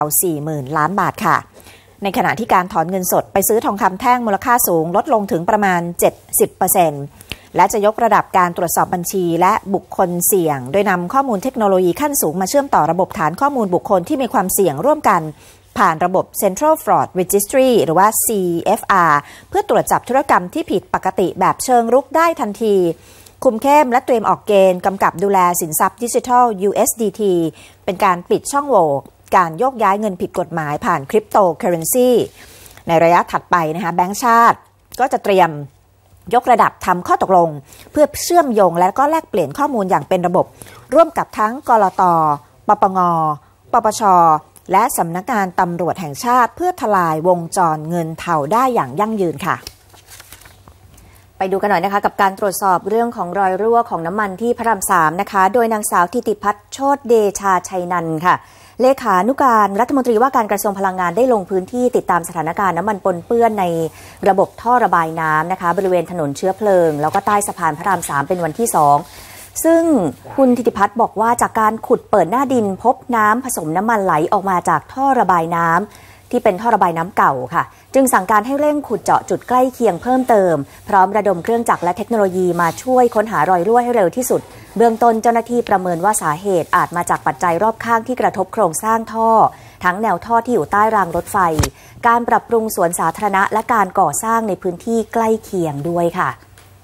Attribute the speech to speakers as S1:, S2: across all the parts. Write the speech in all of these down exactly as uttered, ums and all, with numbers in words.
S1: สี่หมื่นล้านบาทค่ะในขณะที่การถอนเงินสดไปซื้อทองคำแท่งมูลค่าสูงลดลงถึงประมาณ เจ็ดสิบเปอร์เซ็นต์ และจะยกระดับการตรวจสอบบัญชีและบุคคลเสี่ยงโดยนำข้อมูลเทคโนโลยีขั้นสูงมาเชื่อมต่อระบบฐานข้อมูลบุคคลที่มีความเสี่ยงร่วมกันผ่านระบบ Central Fraud Registry หรือว่า ซี เอฟ อาร์ เพื่อตรวจจับธุรกรรมที่ผิดปกติแบบเชิงรุกได้ทันทีคุมเข้มและเตรียมออกเกณฑ์กำกับดูแลสินทรัพย์ดิจิทัล ยู เอส ดี ที เป็นการปิดช่องโหว่การโยกย้ายเงินผิดกฎหมายผ่านคริปโตเคอเรนซีในระยะถัดไปนะคะแบงก์ชาติก็จะเตรียมยกระดับทำข้อตกลงเพื่อเชื่อมโยงและก็แลกเปลี่ยนข้อมูลอย่างเป็นระบบร่วมกับทั้งกลต.ปปง.ปปช.และสำนักงานตำรวจแห่งชาติเพื่อทลายวงจรเงินเทาได้อย่างยั่งยืนค่ะไปดูกันหน่อยนะคะกับการตรวจสอบเรื่องของรอยรั่วของน้ำมันที่พระรามสามนะคะโดยนางสาวธิติพัฒน์โชติเดชาชัยนันท์ค่ะเลขานุการรัฐมนตรีว่าการกระทรวงพลังงานได้ลงพื้นที่ติดตามสถานการณ์น้ำมันปนเปื้อนในระบบท่อระบายน้ำนะคะบริเวณถนนเชื้อเพลิงแล้วก็ใต้สะพานพระรามสามเป็นวันที่สองซึ่งคุณธิติพัฒน์บอกว่าจากการขุดเปิดหน้าดินพบน้ำผสมน้ำมันไหลออกมาจากท่อระบายน้ำที่เป็นท่อระบายน้ำเก่าค่ะจึงสั่งการให้เร่งขุดเจาะจุดใกล้เคียงเพิ่มเติมพร้อมระดมเครื่องจักรและเทคโนโลยีมาช่วยค้นหารอยรั่วให้เร็วที่สุดเบื้องต้นเจ้าหน้าที่ประเมินว่าสาเหตุอาจมาจากปัจจัยรอบข้างที่กระทบโครงสร้างท่อทั้งแนวท่อที่อยู่ใต้รางรถไฟการปรับปรุงสวนสาธารณะและการก่อสร้างในพื้นที่ใกล้เคียงด้วยค่ะ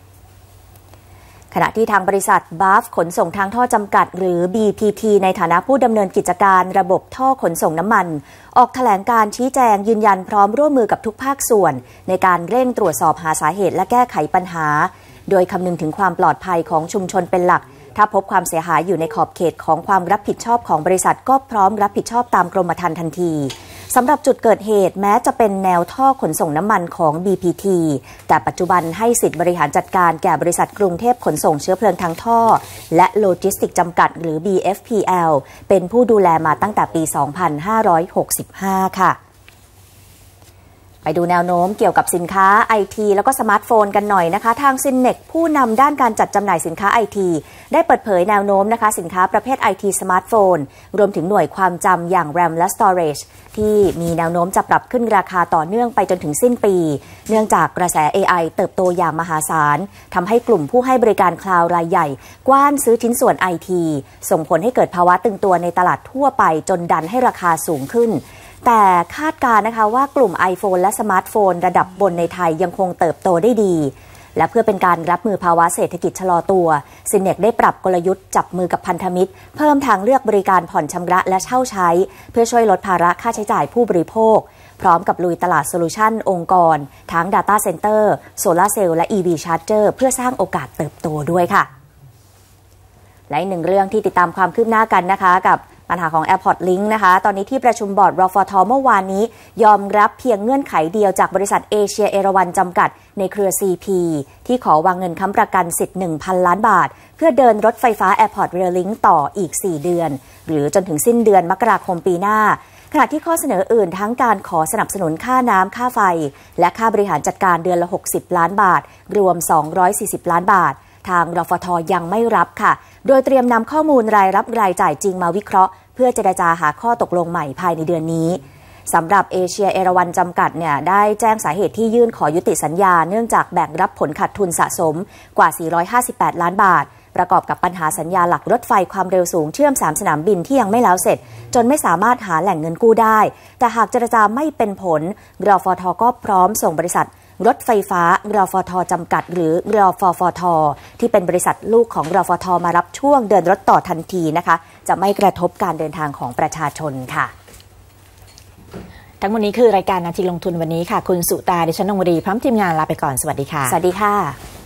S1: ขณะที่ทางบริษัท บี เอ เอฟ ขนส่งทางท่อจำกัดหรือ บี พี ที ในฐานะผู้ดำเนินกิจการระบบท่อขนส่งน้ำมันออกแถลงการชี้แจงยืนยันพร้อมร่วมมือกับทุกภาคส่วนในการเร่งตรวจสอบหาสาเหตุและแก้ไขปัญหาโดยคำนึงถึงความปลอดภัยของชุมชนเป็นหลักถ้าพบความเสียหายอยู่ในขอบเขตของความรับผิดชอบของบริษัทก็พร้อมรับผิดชอบตามกรมธรรม์ทันทีสำหรับจุดเกิดเหตุแม้จะเป็นแนวท่อขนส่งน้ำมันของ บี พี ที แต่ปัจจุบันให้สิทธิบริหารจัดการแก่บริษัทกรุงเทพขนส่งเชื้อเพลิงทางท่อและโลจิสติกจำกัดหรือ บี เอฟ พี แอล เป็นผู้ดูแลมาตั้งแต่ปี สองพันห้าร้อยหกสิบห้า ค่ะไปดูแนวโน้มเกี่ยวกับสินค้า ไอ ที แล้วก็สมาร์ทโฟนกันหน่อยนะคะทางซินเน็กผู้นำด้านการจัดจำหน่ายสินค้า ไอ ที ได้เปิดเผยแนวโน้มนะคะสินค้าประเภท ไอ ที สมาร์ทโฟนรวมถึงหน่วยความจำอย่าง แรม และ Storage ที่มีแนวโน้มจะปรับขึ้นราคาต่อเนื่องไปจนถึงสิ้นปีเนื่องจากกระแส เอ ไอ เติบโตอย่างมหาศาลทำให้กลุ่มผู้ให้บริการคลาวด์รายใหญ่กว้านซื้อชิ้นส่วน ไอ ที ส่งผลให้เกิดภาวะตึงตัวในตลาดทั่วไปจนดันให้ราคาสูงขึ้นแต่คาดการณ์นะคะว่ากลุ่ม iPhone และสมาร์ทโฟนระดับบนในไทยยังคงเติบโตได้ดีและเพื่อเป็นการรับมือภาวะเศรษฐกิจชะลอตัวซินเน็กได้ปรับกลยุทธ์จับมือกับพันธมิตรเพิ่มทางเลือกบริการผ่อนชำระและเช่าใช้เพื่อช่วยลดภาระค่าใช้จ่ายผู้บริโภคพร้อมกับลุยตลาดโซลูชันองค์กรทั้ง Data Center Solar Cell และ อี วี Charger เพื่อสร้างโอกาสเติบโตด้วยค่ะและอีกหนึ่งเรื่องที่ติดตามความคืบหน้ากันนะคะกับปัญหาของ Airport Link นะคะตอนนี้ที่ประชุมบอร์ด รฟท.เมื่อวานนี้ยอมรับเพียงเงื่อนไขเดียวจากบริษัทเอเชียเอราวัณจำกัดในเครือ ซี พี ที่ขอวางเงินค้ำประกันสิทธิ์ หนึ่งพัน ล้านบาทเพื่อเดินรถไฟฟ้า Airport Rail Link ต่ออีกสี่เดือนหรือจนถึงสิ้นเดือนมกราคมปีหน้าขณะที่ข้อเสนออื่นทั้งการขอสนับสนุนค่าน้ำค่าไฟและค่าบริหารจัดการเดือนละหกสิบล้านบาทรวมสองร้อยสี่สิบล้านบาททางรฟท.ยังไม่รับค่ะโดยเตรียมนำข้อมูลรายรับรายจ่ายจริงมาวิเคราะห์เพื่อเจรจาหาข้อตกลงใหม่ภายในเดือนนี้สำหรับเอเชียเอราวัณจำกัดเนี่ยได้แจ้งสาเหตุที่ยื่นขอยุติสัญญาเนื่องจากแบกรับผลขาดทุนสะสมกว่าสี่ร้อยห้าสิบแปดล้านบาทประกอบกับปัญหาสัญญาหลักรถไฟความเร็วสูงเชื่อมสามสนามบินที่ยังไม่แล้วเสร็จจนไม่สามารถหาแหล่งเงินกู้ได้แต่หากเจรจาไม่เป็นผลรฟท.ก็พร้อมส่งบริษัทรถไฟฟ้ารฟท.จำกัดหรือรฟฟท.ที่เป็นบริษัทลูกของรฟท.มารับช่วงเดินรถต่อทันทีนะคะจะไม่กระทบการเดินทางของประชาชนค่ะทั้งหมดนี้คือรายการนาทีลงทุนวันนี้ค่ะคุณสุตาดิฉันนงวรีพร้อมทีมงานลาไปก่อนสวัสดีค่ะสวัสดีค่ะ